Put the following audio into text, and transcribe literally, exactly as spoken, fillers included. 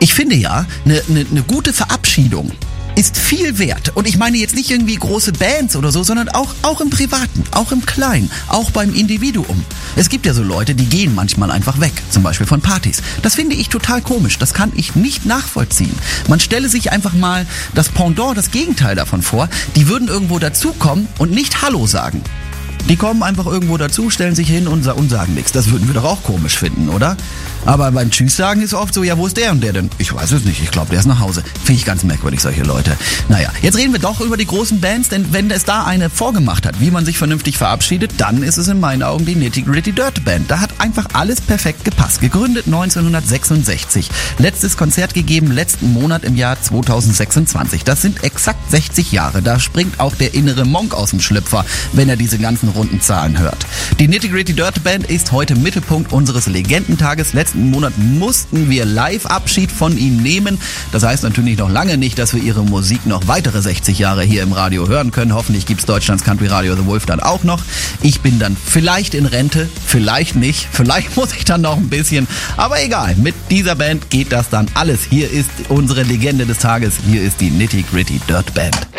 Ich finde ja, eine ne, ne gute Verabschiedung ist viel wert. Und ich meine jetzt nicht irgendwie große Bands oder so, sondern auch, auch im Privaten, auch im Kleinen, auch beim Individuum. Es gibt ja so Leute, die gehen manchmal einfach weg, zum Beispiel von Partys. Das finde ich total komisch, das kann ich nicht nachvollziehen. Man stelle sich einfach mal das Pendant, das Gegenteil davon vor, die würden irgendwo dazukommen und nicht Hallo sagen. Die kommen einfach irgendwo dazu, stellen sich hin und, und sagen nichts. Das würden wir doch auch komisch finden, oder? Aber beim Tschüss sagen ist oft so, ja, wo ist der und der denn? Ich weiß es nicht, ich glaube, der ist nach Hause. Finde ich ganz merkwürdig, solche Leute. Naja, jetzt reden wir doch über die großen Bands, denn wenn es da eine vorgemacht hat, wie man sich vernünftig verabschiedet, dann ist es in meinen Augen die Nitty Gritty Dirt Band. Da hat einfach alles perfekt gepasst. Gegründet neunzehnhundertsechsundsechzig. Letztes Konzert gegeben letzten Monat im Jahr zweitausendsechsundzwanzig. Das sind exakt sechzig Jahre. Da springt auch der innere Monk aus dem Schlüpfer, wenn er diese ganzen runden Zahlen hört. Die Nitty Gritty Dirt Band ist heute Mittelpunkt unseres Legendentages. Letzten Monat mussten wir live Abschied von ihnen nehmen. Das heißt natürlich noch lange nicht, dass wir ihre Musik noch weitere sechzig Jahre hier im Radio hören können. Hoffentlich gibt's Deutschlands Country Radio The Wolf dann auch noch. Ich bin dann vielleicht in Rente, vielleicht nicht. Vielleicht muss ich dann noch ein bisschen. Aber egal, mit dieser Band geht das dann alles. Hier ist unsere Legende des Tages. Hier ist die Nitty Gritty Dirt Band.